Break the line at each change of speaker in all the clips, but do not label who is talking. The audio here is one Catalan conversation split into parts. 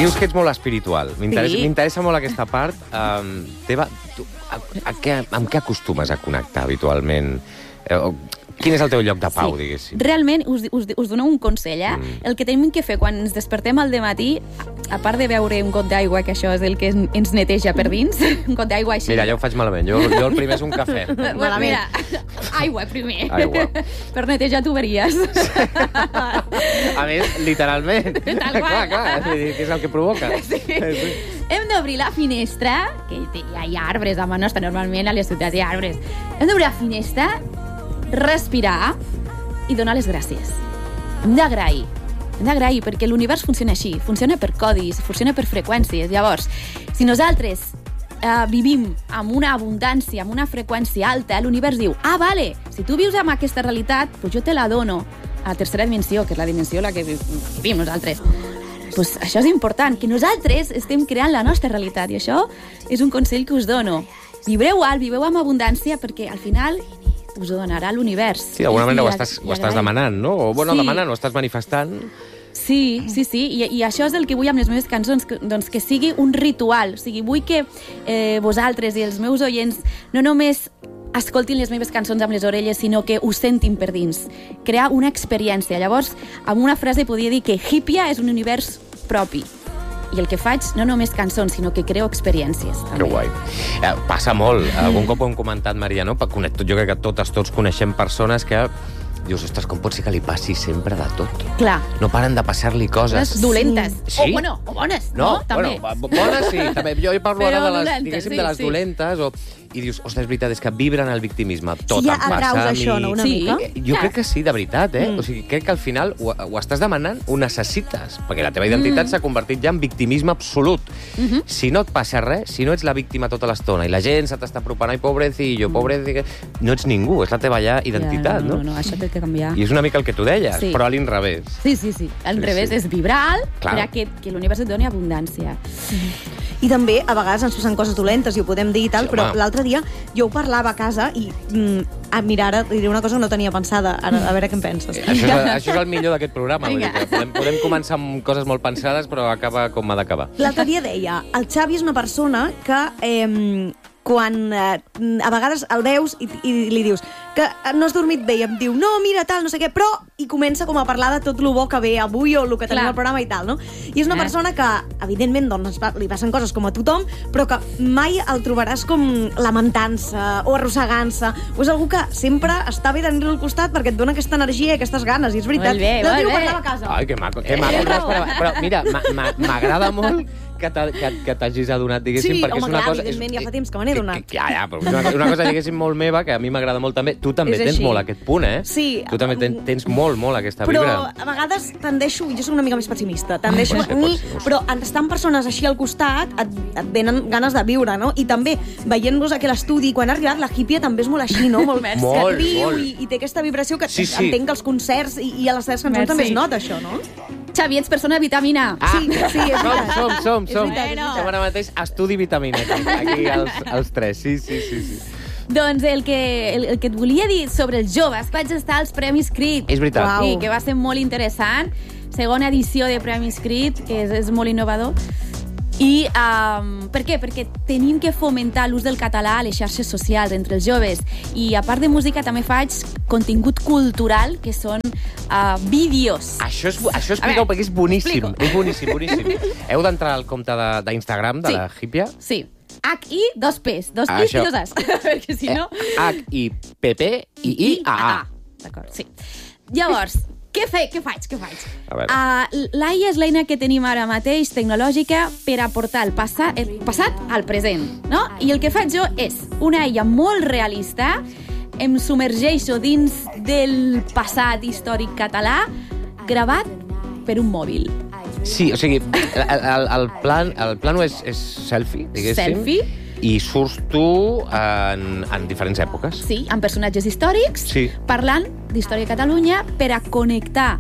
Dius que ets molt espiritual. M'interessa molt aquesta part. Teva, tu, amb què acostumes a connectar habitualment? Quin és el teu lloc de pau, diguéssim?
Realment, us dono un consell, El que tenim que fer quan ens despertem al dematí, a part de beure un got d'aigua, que això és el que ens neteja per dins, un got d'aigua així...
Mira, jo ho faig malament. Jo el primer és un cafè.
Mira, aigua primer.
Aigua.
Per netejar tuberies.
A més, literalment.
Tal qual.
Clar, que és el que provoca.
Sí. Hem d'obrir la finestra, que hi ha arbres a mà nostra, normalment a les ciutats hi ha arbres. Hem d'obrir la finestra, respirar i donar les gràcies. Hem d'agrair, perquè l'univers funciona així, funciona per codis, funciona per freqüències. Llavors, si nosaltres vivim amb una abundància, amb una freqüència alta, l'univers diu, vale, si tu vius amb aquesta realitat, doncs jo te la dono a la tercera dimensió, que és la dimensió en la que vivim nosaltres. Pues això és important, que nosaltres estem creant la nostra realitat, i això és un consell que us dono. Vivreu alt, viveu amb abundància, perquè al final us ho donarà l'univers.
Sí, d'alguna manera ho estàs demanant, no? O, bueno, demanant, ho estàs manifestant.
Sí. I això és el que vull amb les meves cançons, doncs que sigui un ritual. O sigui, vull que vosaltres i els meus oients no només escoltin les meves cançons amb les orelles, sinó que ho sentin per dins. Crear una experiència. Llavors, amb una frase podria dir que Hippia és un univers propi. I el que faig, no només cançons, sinó que creo experiències. També.
Que guai. Passa molt. Algun cop ho hem comentat, Maria, no? Jo crec que tots coneixem persones que dius, ostres, com pot ser que li passi sempre de tot?
Clar.
No paren de passar-li coses.
Dolentes.
Sí?
O bones, no? També.
Bueno, bones sí, també. Jo parlo ara de les,
dolentes,
diguéssim, de les dolentes, i dius, ostres, és veritat, és que vibren el victimisme. Tot em passa a mi.
Això, no, una mica?
Jo crec que sí, de veritat, O sigui, crec que al final ho estàs demanant, ho necessites, perquè la teva identitat s'ha convertit ja en victimisme absolut. Si no et passa res, si no ets la víctima tota l'estona, i la gent se t'està apropant, ai, pobrecillo, no ets ningú, és la teva ja identitat, no?
No, això té que canviar.
I és una mica el que tu deies, però a l'inrevés.
Sí. Al revés és vibrar alt perquè l'univers et doni abundància.
I també, a vegades ens passen coses dolentes, i ho podem dir i tal, però l'altre dia jo ho parlava a casa i, mira, ara diré una cosa que no tenia pensada. Ara, a veure què en penses.
Això és el millor d'aquest programa. Podem començar amb coses molt pensades, però acaba com ha d'acabar.
L'altre dia deia, el Xavi és una persona que... quan a vegades el veus i li dius que no has dormit bé i em diu, no, mira, tal, no sé què, però i comença com a parlar de tot lo bo que ve avui o el que tenim al programa i tal, no? I és una persona que, evidentment, doncs, li passen coses com a tothom, però que mai el trobaràs com lamentant-se o arrossegant-se, o és algú que sempre està bé tenir-lo al costat perquè et dona aquesta energia i aquestes ganes, i és veritat.
Molt bé.
Parlava a casa.
Ai, que maco. Però mira, m'agrada molt que t'hagis adonat, diguéssim, perquè és una cosa...
evidentment, ja fa temps que me n'he adonat.
Ja, però és una cosa, diguéssim, molt meva, que a mi m'agrada molt també. Tu també tens molt aquest punt,
Sí.
Tu també tens molt aquesta vibra.
Però a vegades tendeixo, jo soc una mica més pessimista, però estar amb persones així al costat et venen ganes de viure, no? I també, veient-vos aquell estudi, quan ha arribat la Hippia també és molt així, no? Molt que riu i té aquesta vibració que entenc que als concerts i a les teves cançons també es nota, això, no?
Xavi, ets persona vitamina.
Sí, és veritat.
Som ara mateix estudi vitamina aquí els tres, sí.
Doncs el que et volia dir sobre els joves, vaig estar als Premis Crit.
És veritat.
Sí, que va ser molt interessant. Segona edició de Premis Crit, que és molt innovador. I per què? Perquè tenim que fomentar l'ús del català a les xarxes socials entre els joves. I a part de música també faig contingut cultural, que són vídeos.
Això explica-ho perquè és boníssim. És boníssim. Heu d'entrar al compte d'Instagram de la Hippia?
Sí. H-I, dos P's, dos I's i dos A's. Perquè si no...
H-I-P-P-I-I-A-A.
D'acord, sí. Llavors, què faig?
A veure.
L'AI és l'eina que tenim ara mateix, tecnològica, per aportar el passat al present, no? I el que faig jo és una eina molt realista, em submergeixo dins del passat històric català, gravat per un mòbil.
Sí, o sigui, el plano és selfie, diguéssim.
Selfie.
I surts tu en diferents èpoques.
Sí, amb personatges històrics, parlant d'història de Catalunya per a connectar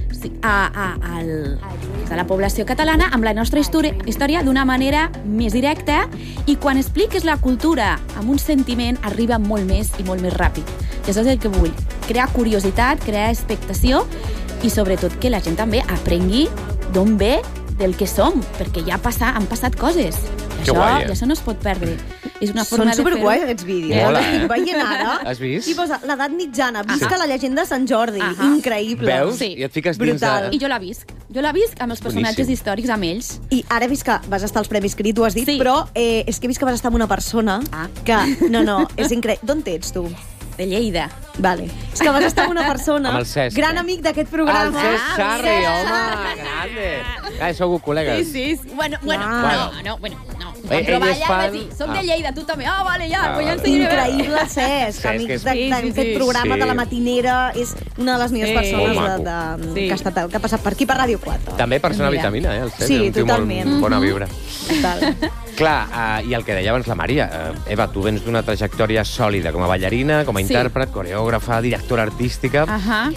a la població catalana amb la nostra història d'una manera més directa, i quan expliques la cultura amb un sentiment arriba molt més i molt més ràpid. I això és el que vull, crear curiositat, crear expectació i sobretot que la gent també aprengui d'on ve del que som, perquè ja han passat coses.
Que guai, eh?
I això no es pot perdre. És una
Són
forma de
superguais,
fer-ho.
aquests vídeos.
Mola,
Estic veient ara.
Has vist?
I posa l'edat mitjana, visca la llegenda de Sant Jordi. Increïble.
Veus?
Sí.
I et fiques
Brutal.
dins
I jo la visc. Jo la visc amb els personatges
Boníssim.
històrics, amb ells.
I ara he vist que vas estar als Premis Crit, ho has dit,
Sí.
però és que he vist que vas estar amb una persona que... No, és increïble. D'on ets, tu?
De Lleida.
Vale. És que vas estar amb una persona,
Amb el Cesc.
gran amic d'aquest programa.
El Cesc Sarri, home, grande. Sou col·legues.
Sí. Bueno,
Wow.
no.
Ell
Però
és fan-
sí, soc de Lleida, tu també. Vale, ja,
vale.
ja ens seguirem.
Increïble, Cesc.
Cesc
Amics
és-
d'aquest programa
Sí.
de la matinera. És una de les millors
Sí.
persones
Molt
que ha passat per aquí, per Ràdio 4.
També persona
Mira.
vitamina, el Cesc.
Sí,
és un tio
totalment.
Molt bona vibra.
Total.
Clar, i el que deia abans la Maria, Eva, tu vens d'una trajectòria sòlida com a ballarina, com a
Sí.
intèrpret, coreògrafa, directora artística.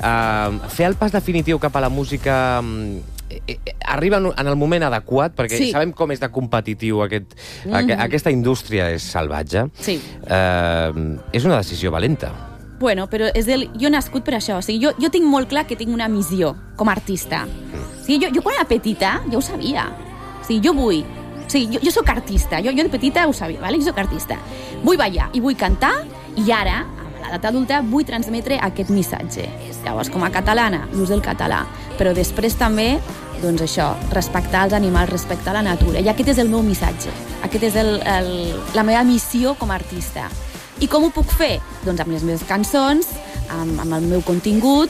Fer el pas definitiu cap a la música arriba en el moment adequat, perquè
Sí.
sabem com és de competitiu aquesta indústria és salvatge.
Sí.
És una decisió valenta.
Bueno, però jo he nascut per això. O sigui, jo tinc molt clar que tinc una missió com a artista. O sigui, jo quan era petita ja ho sabia. O sigui, jo soc artista. Jo de petita ho sabia, vale? Jo soc artista. Vull ballar i vull cantar, i ara, a l'edat adulta, vull transmetre aquest missatge. Llavors, com a catalana, l'ús del català. Però després també, doncs això, respectar els animals, respectar la natura. I aquest és el meu missatge. Aquest és la meva missió com a artista. I com ho puc fer? Doncs amb les meves cançons, amb el meu contingut,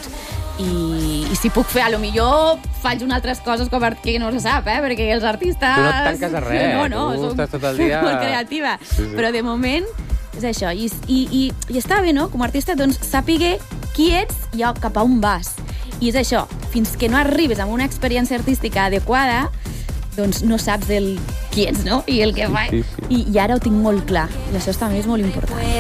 i si puc fer, millor faig unes altres coses que no se sap, perquè els artistes...
Tu no et tanques a res,
No,
tu
soc
estàs tot el dia...
molt creativa.
Sí.
Però de moment és això. I està bé, no?, com a artista, doncs, sàpiga qui ets i cap a on vas. I és això, fins que no arribes a una experiència artística adequada, doncs no saps qui ets, no?, i el que fa.
Sí.
I ara ho tinc molt clar, i això també és molt important.